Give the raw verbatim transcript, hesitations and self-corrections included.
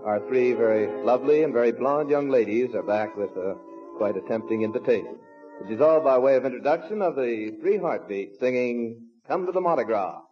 Our three very lovely and very blonde young ladies are back with uh, quite a tempting invitation, which is all by way of introduction of the Three Heartbeats singing Come to the Mardi Gras.